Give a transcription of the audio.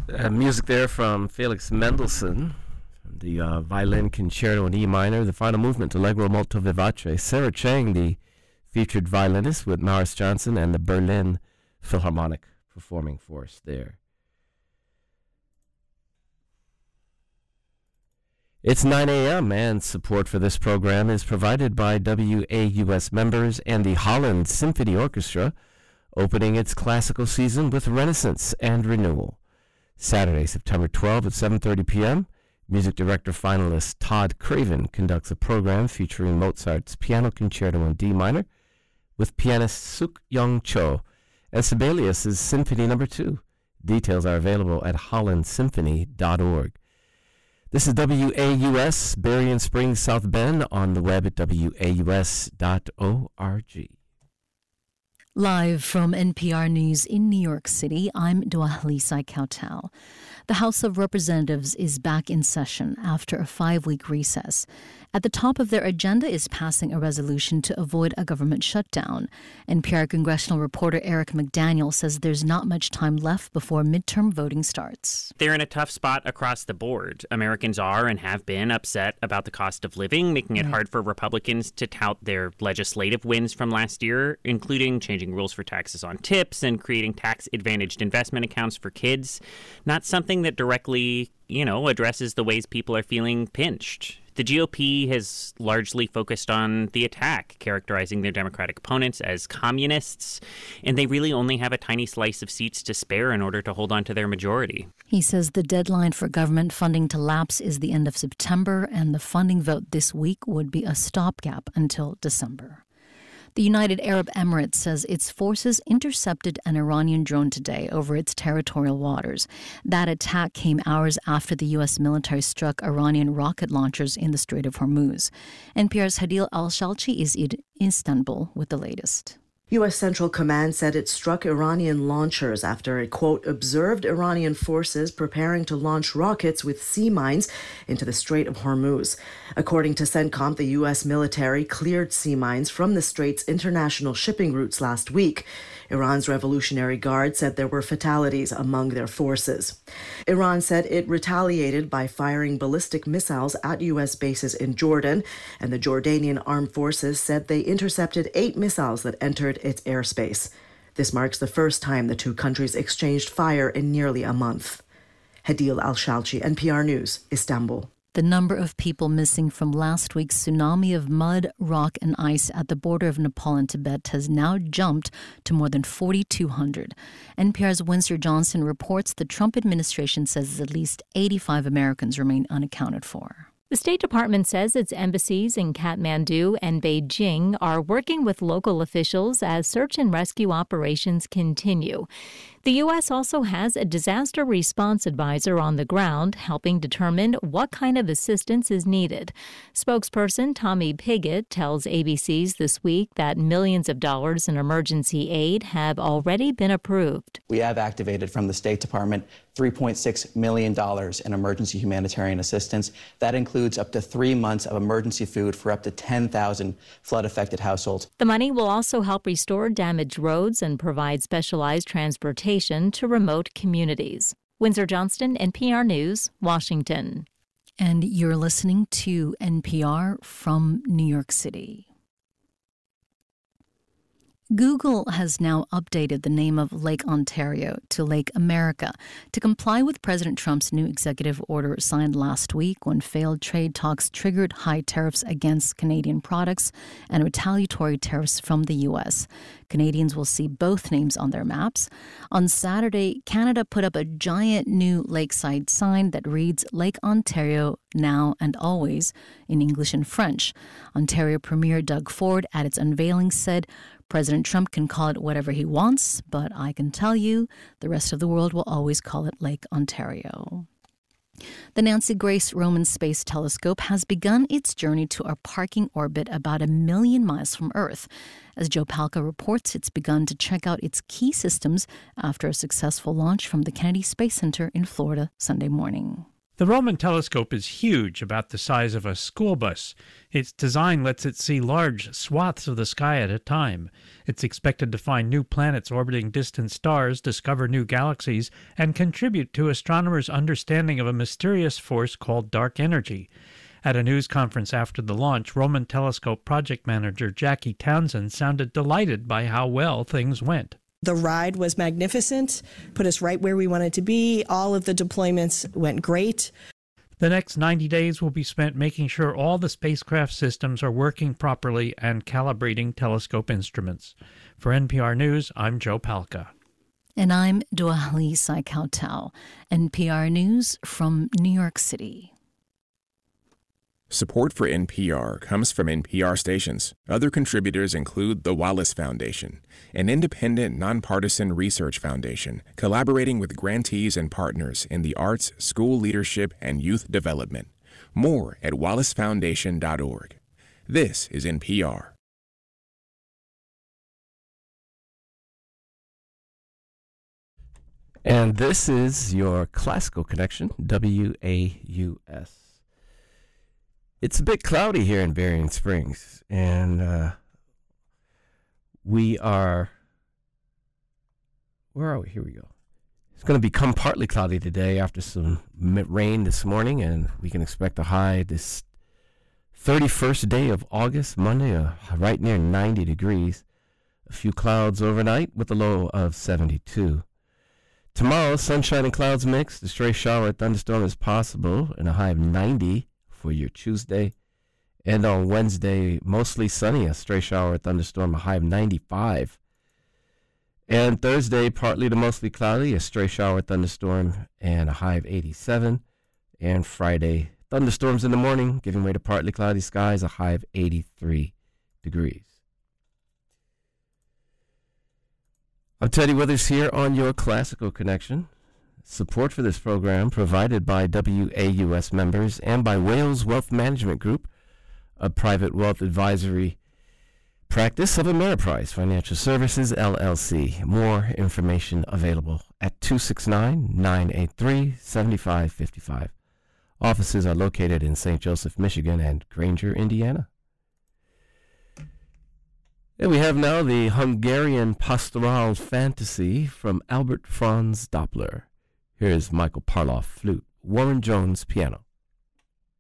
Music there from Felix Mendelssohn, the violin concerto in E minor, the final movement, Allegro molto vivace. Sarah Chang, the featured violinist with Maurice Johnson and the Berlin Philharmonic performing for us there. It's 9 a.m. and support for this program is provided by WAUS members and the Holland Symphony Orchestra, opening its classical season with Renaissance and Renewal. Saturday, September 12 at 7:30 p.m., music director finalist Todd Craven conducts a program featuring Mozart's Piano Concerto in D minor with pianist Suk Young Cho and Sibelius' Symphony No. 2. Details are available at hollandsymphony.org. This is WAUS, Berrien Springs, South Bend, on the web at waus.org. Live from NPR News in New York City, I'm Dwalisa Kautal. The House of Representatives is back in session after a 5-week recess. At the top of their agenda is passing a resolution to avoid a government shutdown. NPR congressional reporter Eric McDaniel says there's not much time left before midterm voting starts. They're in a tough spot across the board. Americans are and have been upset about the cost of living, making it hard for Republicans to tout their legislative wins from last year, including changing rules for taxes on tips and creating tax-advantaged investment accounts for kids. Not something that directly, addresses the ways people are feeling pinched. The GOP has largely focused on the attack, characterizing their Democratic opponents as communists, and they really only have a tiny slice of seats to spare in order to hold on to their majority. He says the deadline for government funding to lapse is the end of September, and the funding vote this week would be a stopgap until December. The United Arab Emirates says its forces intercepted an Iranian drone today over its territorial waters. That attack came hours after the U.S. military struck Iranian rocket launchers in the Strait of Hormuz. NPR's Hadil Al-Shalchi is in Istanbul with the latest. U.S. Central Command said it struck Iranian launchers after it, quote, observed Iranian forces preparing to launch rockets with sea mines into the Strait of Hormuz. According to CENTCOM, the U.S. military cleared sea mines from the Strait's international shipping routes last week. Iran's Revolutionary Guard said there were fatalities among their forces. Iran said it retaliated by firing ballistic missiles at U.S. bases in Jordan, and the Jordanian armed forces said they intercepted 8 missiles that entered its airspace. This marks the first time the two countries exchanged fire in nearly a month. Hadil Al-Shalchi, NPR News, Istanbul. The number of people missing from last week's tsunami of mud, rock, and ice at the border of Nepal and Tibet has now jumped to more than 4,200. NPR's Winsor Johnson reports the Trump administration says at least 85 Americans remain unaccounted for. The State Department says its embassies in Kathmandu and Beijing are working with local officials as search and rescue operations continue. The U.S. also has a disaster response advisor on the ground helping determine what kind of assistance is needed. Spokesperson Tommy Pigott tells ABC's This Week that millions of dollars in emergency aid have already been approved. We have activated from the State Department $3.6 million in emergency humanitarian assistance. That includes up to 3 months of emergency food for up to 10,000 flood-affected households. The money will also help restore damaged roads and provide specialized transportation to remote communities. Winsor Johnston, NPR News, Washington. And you're listening to NPR from New York City. Google has now updated the name of Lake Ontario to Lake America to comply with President Trump's new executive order signed last week when failed trade talks triggered high tariffs against Canadian products and retaliatory tariffs from the U.S. Canadians will see both names on their maps. On Saturday, Canada put up a giant new lakeside sign that reads Lake Ontario now and always in English and French. Ontario Premier Doug Ford at its unveiling said, President Trump can call it whatever he wants, but I can tell you the rest of the world will always call it Lake Ontario. The Nancy Grace Roman Space Telescope has begun its journey to a parking orbit about 1 million miles from Earth. As Joe Palca reports, it's begun to check out its key systems after a successful launch from the Kennedy Space Center in Florida Sunday morning. The Roman telescope is huge, about the size of a school bus. Its design lets it see large swaths of the sky at a time. It's expected to find new planets orbiting distant stars, discover new galaxies, and contribute to astronomers' understanding of a mysterious force called dark energy. At a news conference after the launch, Roman Telescope project manager Jackie Townsend sounded delighted by how well things went. The ride was magnificent, put us right where we wanted to be. All of the deployments went great. The next 90 days will be spent making sure all the spacecraft systems are working properly and calibrating telescope instruments. For NPR News, I'm Joe Palca. And I'm Duali Saikautal, NPR News from New York City. Support for NPR comes from NPR stations. Other contributors include the Wallace Foundation, an independent, nonpartisan research foundation collaborating with grantees and partners in the arts, school leadership, and youth development. More at wallacefoundation.org. This is NPR. And this is your Classical Connection, WAUS. It's a bit cloudy here in Berrien Springs, and we are, where are we? Here we go. It's going to become partly cloudy today after some rain this morning, and we can expect a high this 31st day of August, Monday, right near 90 degrees. A few clouds overnight with a low of 72. Tomorrow, sunshine and clouds mixed. A stray shower or thunderstorm is possible, and a high of 90 for your Tuesday. And on Wednesday, mostly sunny, a stray shower or thunderstorm, a high of 95. And Thursday, partly to mostly cloudy, a stray shower or thunderstorm, and a high of 87. And Friday, thunderstorms in the morning, giving way to partly cloudy skies, a high of 83 degrees. I'm Teddy Withers here on your Classical Connection. Support for this program provided by WAUS members and by Wales Wealth Management Group, a private wealth advisory practice of Ameriprise Financial Services, LLC. More information available at 269-983-7555. Offices are located in St. Joseph, Michigan and Granger, Indiana. And we have now the Hungarian Pastoral Fantasy from Albert Franz Doppler. Here's Michael Parloff, flute, Warren Jones, piano.